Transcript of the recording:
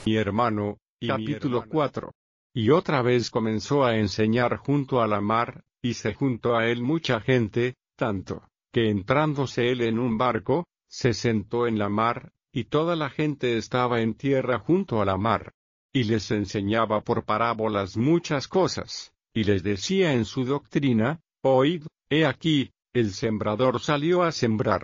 mi hermano. Capítulo 4. Y otra vez comenzó a enseñar junto a la mar, y se juntó a él mucha gente, tanto, que entrándose él en un barco, se sentó en la mar, y toda la gente estaba en tierra junto a la mar. Y les enseñaba por parábolas muchas cosas, y les decía en su doctrina: Oíd, he aquí, el sembrador salió a sembrar.